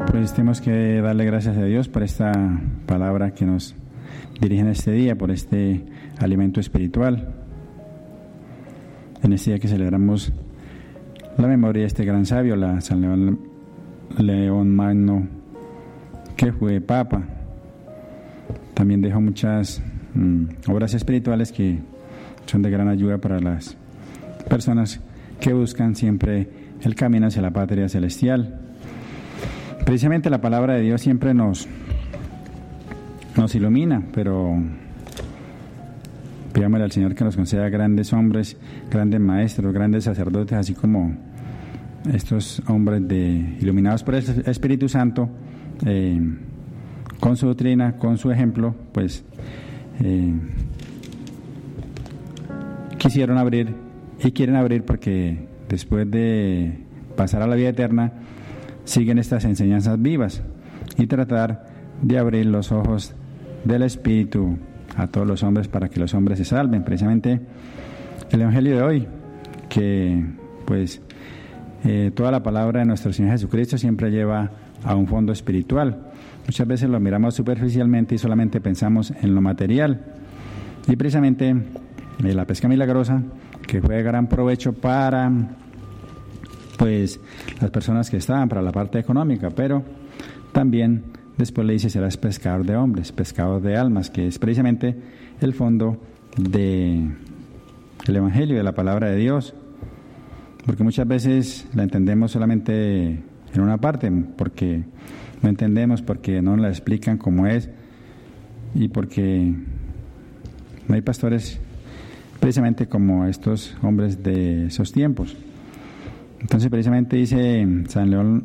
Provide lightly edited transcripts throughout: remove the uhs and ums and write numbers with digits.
Pues tenemos que darle gracias a Dios por esta palabra que nos dirige en este día, por este alimento espiritual. En este día que celebramos la memoria de este gran sabio, San León Magno, que fue papa. También dejó muchas obras espirituales que son de gran ayuda para las personas que buscan siempre el camino hacia la patria celestial. Precisamente la palabra de Dios siempre nos ilumina, pero pidámosle al Señor que nos conceda grandes hombres, grandes maestros, grandes sacerdotes, así como estos hombres iluminados por el Espíritu Santo, con su doctrina, con su ejemplo, pues quisieron abrir y quieren abrir, porque después de pasar a la vida eterna siguen estas enseñanzas vivas y tratar de abrir los ojos del Espíritu a todos los hombres para que los hombres se salven. Precisamente el Evangelio de hoy, que pues toda la palabra de nuestro Señor Jesucristo siempre lleva a un fondo espiritual. Muchas veces lo miramos superficialmente y solamente pensamos en lo material, y precisamente la pesca milagrosa, que fue de gran provecho para pues las personas que estaban, para la parte económica, pero también después le dice: serás pescador de hombres, pescador de almas, que es precisamente el fondo del Evangelio, de la palabra de Dios, porque muchas veces la entendemos solamente en una parte, porque no entendemos, porque no la explican como es, y porque no hay pastores precisamente como estos hombres de esos tiempos. Entonces precisamente dice San León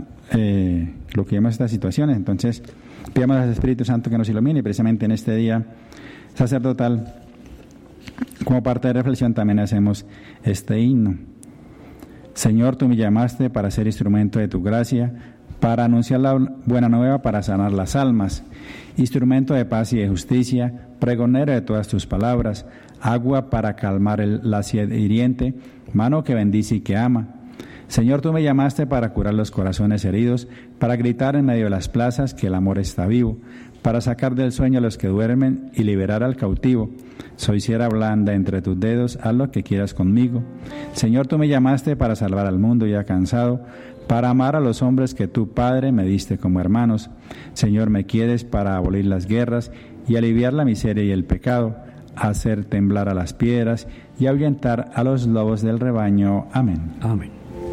lo que llama estas situaciones. Entonces pidamos al Espíritu Santo que nos ilumine, y precisamente en este día sacerdotal, como parte de reflexión, también hacemos este himno. Señor, tú me llamaste para ser instrumento de tu gracia, para anunciar la buena nueva, para sanar las almas, instrumento de paz y de justicia, pregonero de todas tus palabras, agua para calmar la sed hiriente, mano que bendice y que ama. Señor, tú me llamaste para curar los corazones heridos, para gritar en medio de las plazas que el amor está vivo, para sacar del sueño a los que duermen y liberar al cautivo. Soy cera blanda entre tus dedos, haz lo que quieras conmigo. Señor, tú me llamaste para salvar al mundo ya cansado, para amar a los hombres que tú, Padre, me diste como hermanos. Señor, me quieres para abolir las guerras y aliviar la miseria y el pecado, hacer temblar a las piedras y ahuyentar a los lobos del rebaño. Amén. Amén.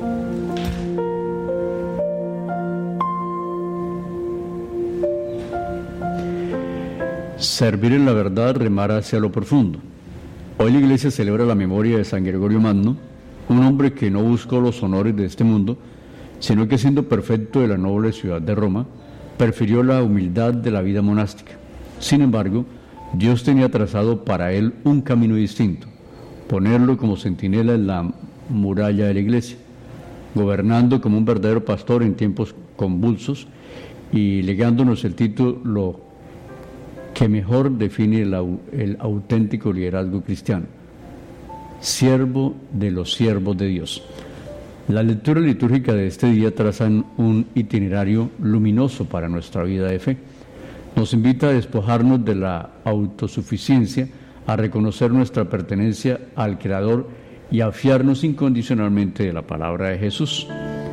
Servir en la verdad, remar hacia lo profundo. Hoy la Iglesia celebra la memoria de San Gregorio Magno, un hombre que no buscó los honores de este mundo, sino que, siendo perfecto de la noble ciudad de Roma, prefirió la humildad de la vida monástica. Sin embargo, Dios tenía trazado para él un camino distinto: ponerlo como centinela en la muralla de la Iglesia, gobernando como un verdadero pastor en tiempos convulsos y legándonos el título que mejor define el auténtico liderazgo cristiano: siervo de los siervos de Dios. La lectura litúrgica de este día trazan un itinerario luminoso para nuestra vida de fe. Nos invita a despojarnos de la autosuficiencia, a reconocer nuestra pertenencia al Creador y a fiarnos incondicionalmente de la palabra de Jesús.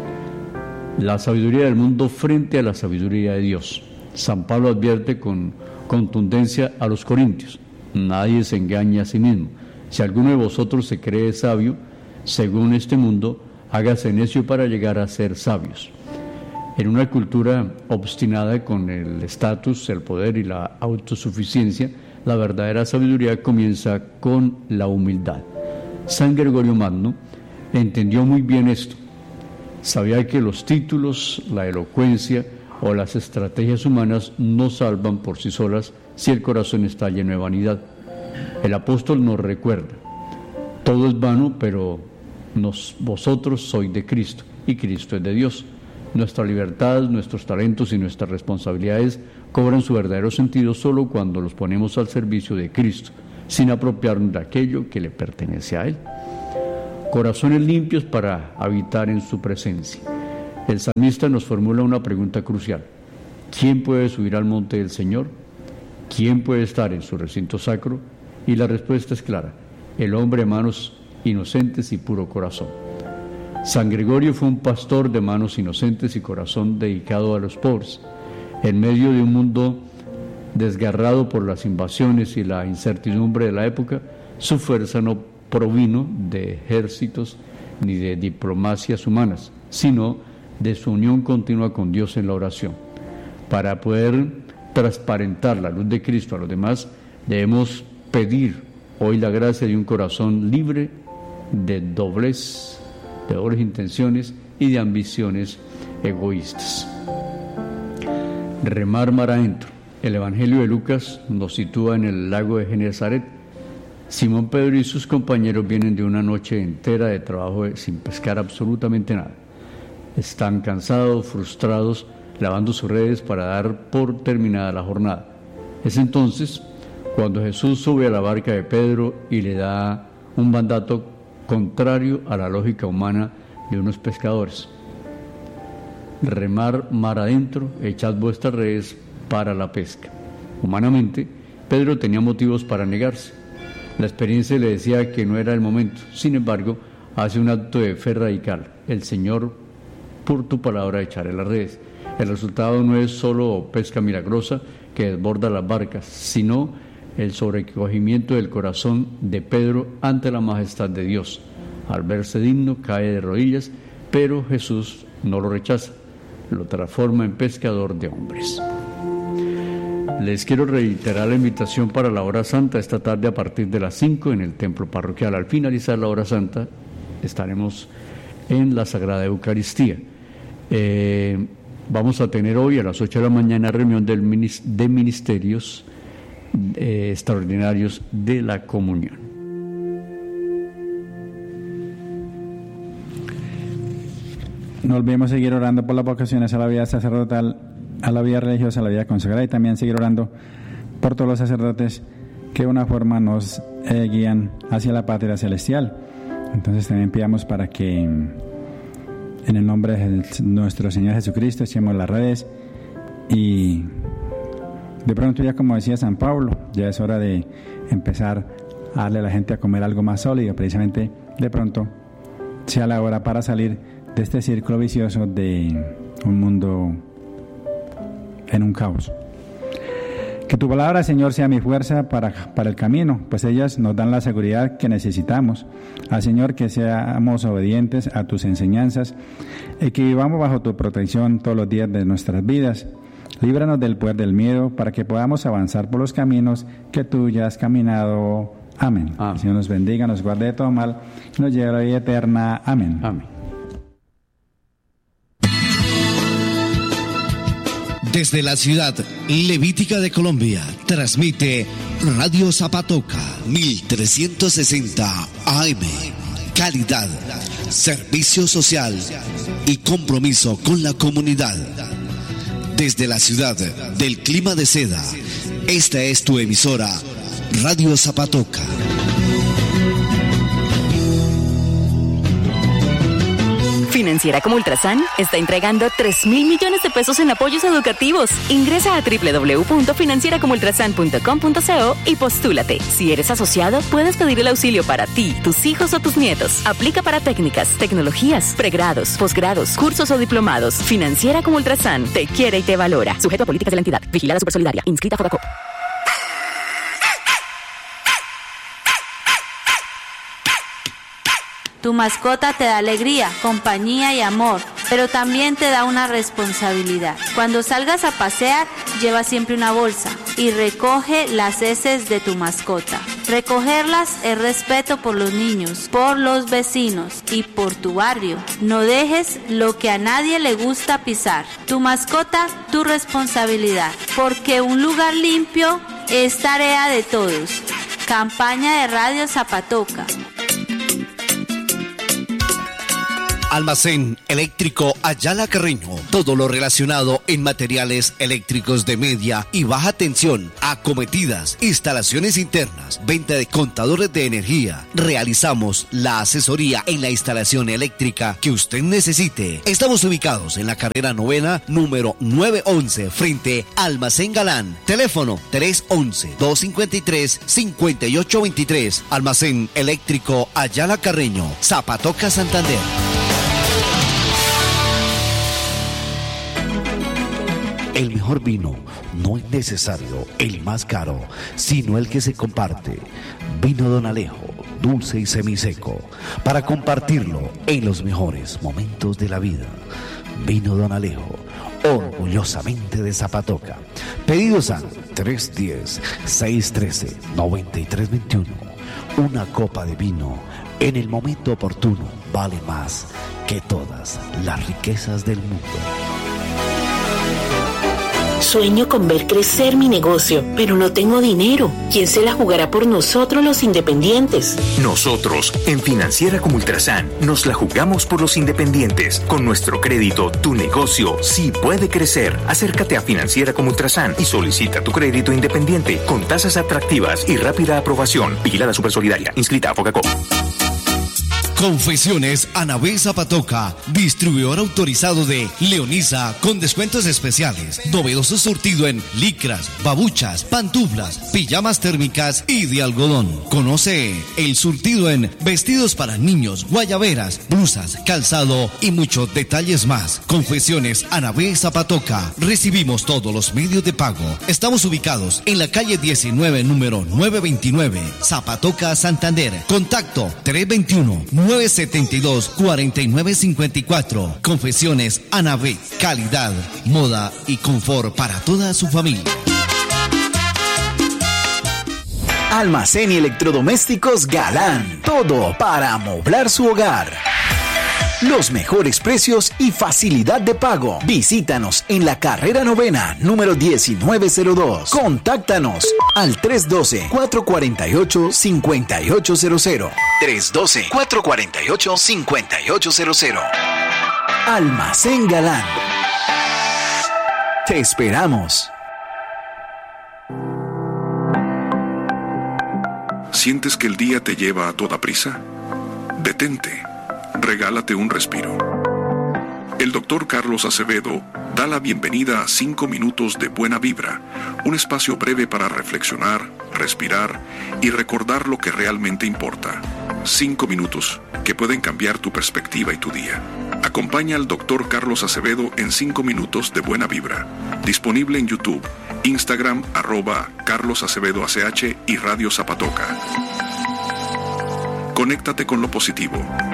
La sabiduría del mundo frente a la sabiduría de Dios. San Pablo advierte con contundencia a los corintios: nadie se engaña a sí mismo. Si alguno de vosotros se cree sabio, según este mundo, hágase necio para llegar a ser sabios. En una cultura obstinada con el estatus, el poder y la autosuficiencia, la verdadera sabiduría comienza con la humildad. San Gregorio Magno entendió muy bien esto. Sabía que los títulos, la elocuencia o las estrategias humanas no salvan por sí solas si el corazón está lleno de vanidad. El apóstol nos recuerda: todo es vano, pero vosotros sois de Cristo y Cristo es de Dios. Nuestra libertad, nuestros talentos y nuestras responsabilidades cobran su verdadero sentido solo cuando los ponemos al servicio de Cristo, sin apropiarnos de aquello que le pertenece a Él. Corazones limpios para habitar en su presencia. El salmista nos formula una pregunta crucial: ¿quién puede subir al monte del Señor? ¿Quién puede estar en su recinto sacro? Y la respuesta es clara: el hombre de manos inocentes y puro corazón. San Gregorio fue un pastor de manos inocentes y corazón dedicado a los pobres. En medio de un mundo desgarrado por las invasiones y la incertidumbre de la época, su fuerza no provino de ejércitos ni de diplomacias humanas, sino de su unión continua con Dios en la oración. Para poder transparentar la luz de Cristo a los demás, debemos pedir hoy la gracia de un corazón libre de dobles intenciones y de ambiciones egoístas. Remar mar adentro. El Evangelio de Lucas nos sitúa en el lago de Genesaret. Simón Pedro y sus compañeros vienen de una noche entera de trabajo sin pescar absolutamente nada. Están cansados, frustrados, lavando sus redes para dar por terminada la jornada. Es entonces cuando Jesús sube a la barca de Pedro y le da un mandato contrario a la lógica humana de unos pescadores: remar mar adentro, echad vuestras redes para la pesca. Humanamente, Pedro tenía motivos para negarse. La experiencia le decía que no era el momento. Sin embargo, hace un acto de fe radical: el Señor, por tu palabra echaré las redes. El resultado no es solo pesca milagrosa que desborda las barcas, sino el sobrecogimiento del corazón de Pedro ante la majestad de Dios. Al verse digno, cae de rodillas, pero Jesús no lo rechaza, lo transforma en pescador de hombres. Les quiero reiterar la invitación para la hora santa esta tarde a partir de las 5 en el templo parroquial. Al finalizar la hora santa estaremos en la Sagrada Eucaristía. Vamos a tener hoy a las 8 de la mañana reunión de ministerios extraordinarios de la comunión. No olvidemos seguir orando por las vocaciones a la vida sacerdotal, a la vida religiosa, a la vida consagrada, y también seguir orando por todos los sacerdotes que de una forma nos guían hacia la patria celestial. Entonces también pidamos para que en el nombre de nuestro Señor Jesucristo echemos las redes, y de pronto, ya como decía San Pablo, ya es hora de empezar a darle a la gente a comer algo más sólido. Precisamente de pronto sea la hora para salir de este círculo vicioso de un mundo en un caos. Que tu palabra, Señor, sea mi fuerza para el camino, pues ellas nos dan la seguridad que necesitamos. Señor, que seamos obedientes a tus enseñanzas y que vivamos bajo tu protección todos los días de nuestras vidas. Líbranos del poder del miedo para que podamos avanzar por los caminos que tú ya has caminado. Amén. El Señor nos bendiga, nos guarde de todo mal y nos lleve a la vida eterna. Amén. Amén. Desde la ciudad levítica de Colombia, transmite Radio Zapatoca 1360 AM. Calidad, servicio social y compromiso con la comunidad. Desde la ciudad del clima de seda, esta es tu emisora, Radio Zapatoca. Financiera como Ultrasan está entregando 3.000 millones de pesos en apoyos educativos. Ingresa a www.financieracomultrasan.com.co y postúlate. Si eres asociado, puedes pedir el auxilio para ti, tus hijos o tus nietos. Aplica para técnicas, tecnologías, pregrados, posgrados, cursos o diplomados. Financiera como Ultrasan te quiere y te valora. Sujeto a políticas de la entidad. Vigilada Supersolidaria. Inscrita a Fodacop. Tu mascota te da alegría, compañía y amor, pero también te da una responsabilidad. Cuando salgas a pasear, lleva siempre una bolsa y recoge las heces de tu mascota. Recogerlas es respeto por los niños, por los vecinos y por tu barrio. No dejes lo que a nadie le gusta pisar. Tu mascota, tu responsabilidad, porque un lugar limpio es tarea de todos. Campaña de Radio Zapatoca. Almacén Eléctrico Ayala Carreño. Todo lo relacionado en materiales eléctricos de media y baja tensión, acometidas, instalaciones internas, venta de contadores de energía. Realizamos la asesoría en la instalación eléctrica que usted necesite. Estamos ubicados en la carrera 9, número 911, frente a Almacén Galán. Teléfono 311-253-5823. Almacén Eléctrico Ayala Carreño, Zapatoca, Santander. El mejor vino no es necesario el más caro, sino el que se comparte. Vino Don Alejo, dulce y semiseco, para compartirlo en los mejores momentos de la vida. Vino Don Alejo, orgullosamente de Zapatoca. Pedidos al 310-613-9321. Una copa de vino en el momento oportuno vale más que todas las riquezas del mundo. Sueño con ver crecer mi negocio, pero no tengo dinero. ¿Quién se la jugará por nosotros los independientes? Nosotros, en Financiera como Ultrasan, nos la jugamos por los independientes. Con nuestro crédito, tu negocio sí puede crecer. Acércate a Financiera como Ultrasan y solicita tu crédito independiente con tasas atractivas y rápida aprobación. Vigilada Supersolidaria. Inscrita a Focacop. Confecciones Anabel Zapatoca, distribuidor autorizado de Leonisa, con descuentos especiales. Novedoso surtido en licras, babuchas, pantuflas, pijamas térmicas y de algodón. Conoce el surtido en vestidos para niños, guayaberas, blusas, calzado y muchos detalles más. Confecciones Anabel Zapatoca. Recibimos todos los medios de pago. Estamos ubicados en la calle 19, número 929, Zapatoca, Santander. Contacto 321-972-4954. Confecciones Anabel, calidad, moda y confort para toda su familia. Almacén y electrodomésticos Galán. Todo para amoblar su hogar. Los mejores precios y facilidad de pago. Visítanos en la carrera 9, número 1902. Contáctanos al 312-448-5800. 312-448-5800. Almacén Galán. Te esperamos. ¿Sientes que el día te lleva a toda prisa? Detente. Regálate un respiro. El doctor Carlos Acevedo da la bienvenida a 5 minutos de buena vibra, un espacio breve para reflexionar, respirar y recordar lo que realmente importa. 5 minutos que pueden cambiar tu perspectiva y tu día. Acompaña al doctor Carlos Acevedo en 5 minutos de buena vibra. Disponible en YouTube, Instagram, @CarlosAcevedoACH y Radio Zapatoca. Conéctate con lo positivo.